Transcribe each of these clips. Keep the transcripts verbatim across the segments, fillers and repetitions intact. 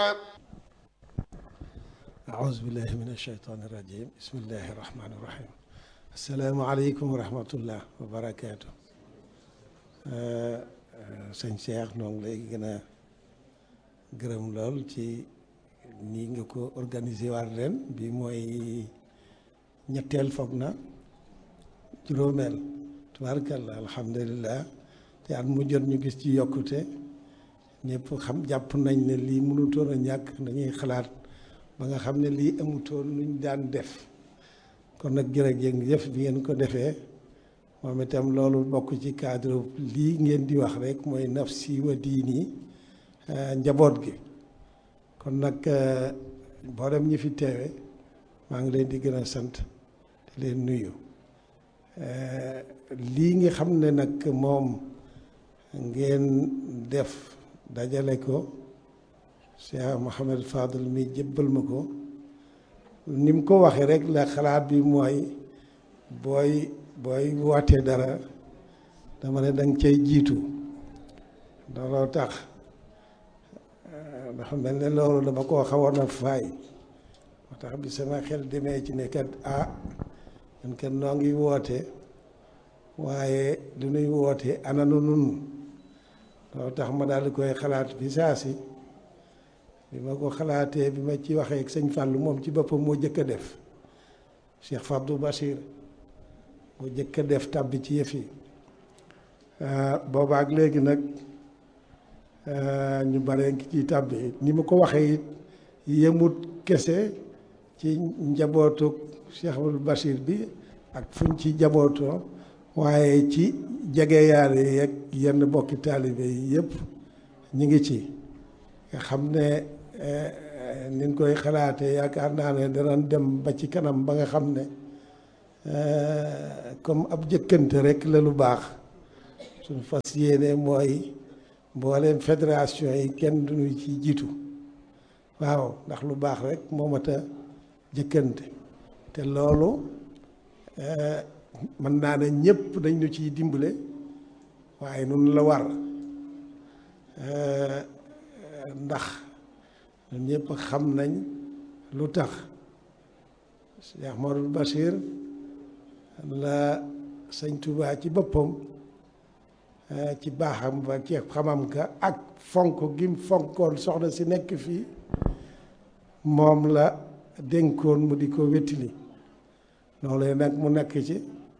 أعوذ بالله من الشيطان الرجيم بسم الله الرحمن الرحيم السلام عليكم ورحمة الله وبركاته sëñ Cheikh ñoo ngi lay gën a gërëm lool ci nii nga ko organisé waat ren bi mooy ñetteel foog na juróomeel tubaarkalla alhamdulilah te at mu jot ñu gis ci yokkute ñëpp xam jàpp nañ ne lii mënutoon a ñàkk dañuy xalaat ba nga xam ne lii amutoon luñ daan def kon nag jërëjëf bi ngeen ko defee moom itam loolu bokk ci cadre lii ngeen di wax rek mooy nafsi wa diini njaboot gi kon nag mboolem ñi fi teewe maa ngi leen di gën a sant di leen nuyu lii nga xam ne nag moom ngeen def dajale ko Cheikh Mouhamed Fadel mi jébbal ma ko ni mu ko waxee rek la xalaat bi mooy booy booy wootee dara dama ne danga cay jiitu looloo tax dafa mel ne loolu dama koo xawoon a faay moo tax bi sama xel demee ci ne kat ah ñun kat noo ngi woote waaye du ñuy woote ananu nun loolu tax ma daal di koy xalaat bi saa si bi ma ko xalaatee bi ma ci waxee ak sëñ Fallou moom ci boppam moo jëkk a def Cheikh Fabdou Bachir moo jëkk a def tàbbi ci yëf yi boobaak léegi nag ñu bare ngi ciy tàbbi ni ma ko waxee it yemut kese ci njabootu Cheikh Fabdou Bachir bi ak fuñ ci njabootoo waaye ci jegeyaale yeeg yenn bokki taalibe yi yëpp ñu ngi ci nga xam ne ni ñu koy xalaatee yaakaar naa ne danañ dem ba ci kanam ba nga xam ne comme ab jëkkante rek la lu baax suñu fas yéene mooy mbooleem fédération yi kenn duñu ci jiitu waaw ndax lu baax rek moo mat a jëkkante te loolu mën naa ne ñëpp dañ ñu ciy dimbale waaye nun la war ndax ñun ñëpp xam nañ lu tax Cheikh Modou Bachir la sëñ Touba ci boppam ci baaxam ba ci xamam ka ak fonk gim fonkoon soxna si nekk fii moom la dénkoon mu di ko wettili loolu nag mu nekk ci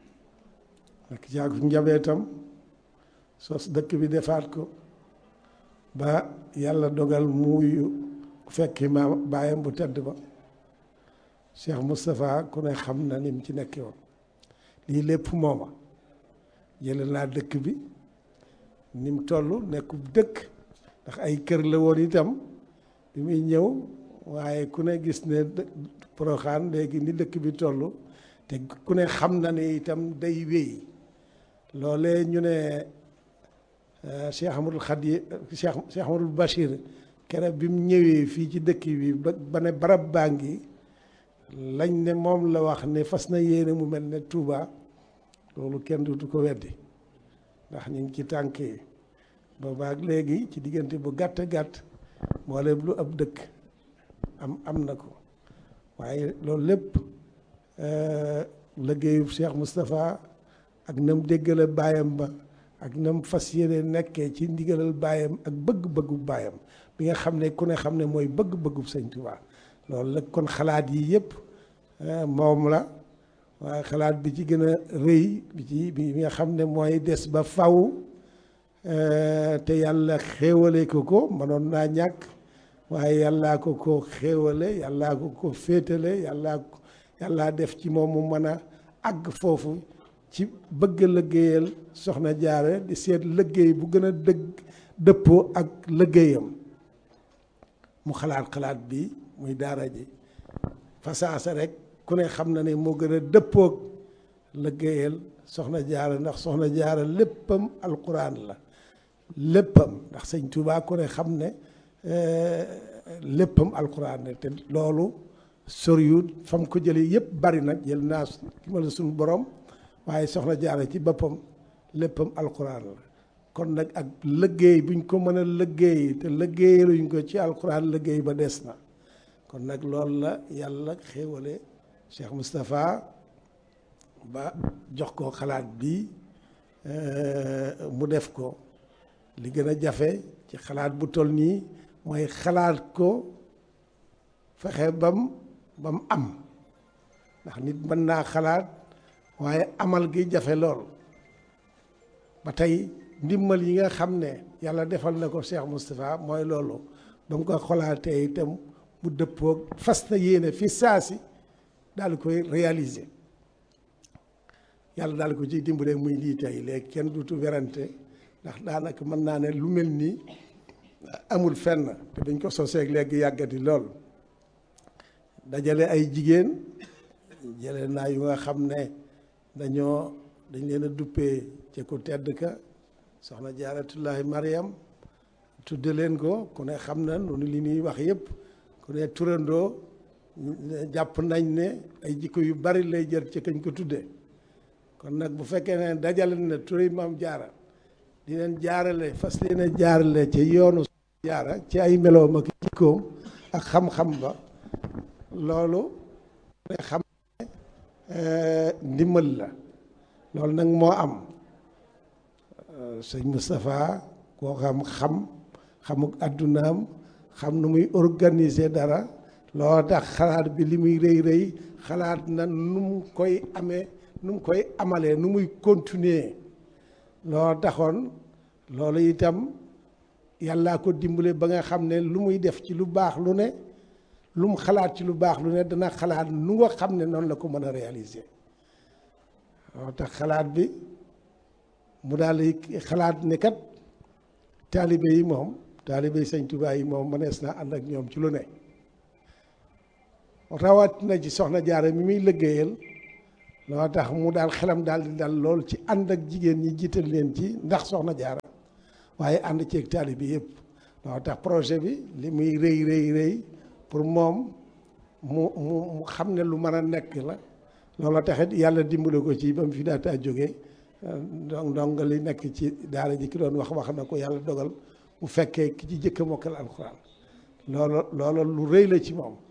nekk ci ak njabootam sos dëkk bi defaat ko ba yàlla dogal muuyu fekki ma baayam bu tedd ba Cheikh Moustapha ku ne xam na ni mu ci nekkee woon lii lépp mooma jële naa dëkk bi ni mu toll nekkub dëkk ndax ay kër la woon itam bi muy ñëw waaye ku ne gis ne Porokhane léegi ni dëkk bi toll te ku ne xam na ne itam day wéy loolee ñu ne Cheikh Amadou Khadi Cheikh Cheikh Amadou Bachir keroog bi mu ñëwee fii ci dëkk bi ba ba ne barab baa ngi lañ ne moom la wax ne fas na yéene mu mel ne Touba loolu kenn du ko weddi ndax ñu ngi ci tànk yi boobaak léegi ci diggante bu gàtt gàtt mboolem lu ab dëkk am am na ko waaye loolu lépp liggéeyu Cheikh Moustapha ak nam déggale baayam ba ak nam fas yéene nekkee ci ndigalal baayam ak bëgg-bëggu baayam bi nga xam ne ku ne xam ne mooy bëgg-bëggu sëñ Tuubaa loolu la kon xalaat yi yëpp moom la waaye xalaat bi ci gën a rëy bi ci bi nga xam ne mooy des ba faw te yàlla xéewale ko ko mënoon naa ñàkk waaye yàllaa ko ko xéewale yàllaa ko ko féetale yàllaa ko yàllaa def ci moom mu mën a àgg foofu ci bëgg liggéeyal soxna Jaara di seet liggéey bu gën a dëgg dëppoo ak liggéeyam mu xalaat xalaat bi muy daara ji fasaasa rek ku ne xam na ne moo gën a dëppoog liggéeyal soxna Jaara ndax soxna Jaara léppam alquran la léppam ndax sëñ Tuubaa ku ne xam ne léppam alquran la te loolu soriwut fam ko jëlee yëpp bari nag jël naa ki ma la suñu borom waaye soxna Jaara ci boppam léppam alquran la kon nag ak liggéey buñ ko mën a liggéey te liggéeyaluñ ko ci alxuraan liggéey ba des na kon nag loolu la yàlla xéewale Cheikh Moustapha ba jox ko xalaat bi mu def ko li gën a jafe ci xalaat bu toll nii mooy xalaat ko fexe bam bam am ndax nit mën naa xalaat waaye amal gi jafe lool ba tey ndimbal yi nga xam ne yàlla defal na ko Cheikh Moustapha mooy loolu ba mu ko xolaatee itam mu dëppoog fas na yéene fi saasi daal di koy réaliser yàlla daal ko ciy dimbale muy lii tey léegi kenn dutu werante ndax daanaka mën naa ne lu mel nii amul fenn te dañ ko soseeg léegi yàggati lool dajale ay jigéen jële naa yu nga xam ne dañoo dañ leen a duppee ci ku tedd ka soxna jaaratullahi Mariam tudde leen ko ku ne xam na noonu li ñuy wax yëpp ku ne turandoo jàpp nañ ne ay jikko yu bari lay jër ci kañ ko tuddee kon nag bu fekkee ne dajale na turi maam jaara di leen jaarale fas leen a jaarale ci yoonu jaara ci ay meloom ak jikkoom ak xam-xam ba loolu ne xam ne ndimbal la loolu nag moo am sëñ Moustapha koo xam xam xamuk addunaam xam nu muy organiser dara loo tax xalaat bi li muy rëy rëy xalaat na nu mu koy amee nu mu koy amalee nu muy continuer loo taxoon loolu itam yàllaa ko dimbale ba nga xam ne lu muy def ci lu baax lu ne lu mu xalaat ci lu baax lu ne dana xalaat nu nga xam ne noonu la ko mën a réaliser loo tax xalaat bi mu daal di xalaat ne kat taalibe yi moom taalibe yi sëñ Tuubaa yi moom mënees naa ànd ak ñoom ci lu ne rawat na ci soxna jaara mi muy liggéeyal loo tax mu daal xelam daal di dal lool ci ànd ak jigéen ñi jiital leen ci ndax soxna jaara waaye ànd ceeg taalibe yëpp loo tax projet bi li muy rëy rëy rëy pour moom mu mu mu xam ne lu mën a nekk la loolu taxit yàlla dimbale ko ci ba mu fi daataa jógee donc donc li nekk ci daara ji ki doon wax wax na ko yàlla dogal mu fekkee ki ci jëkk a mokkal alxuraan loolu loolu lu rëy la ci moom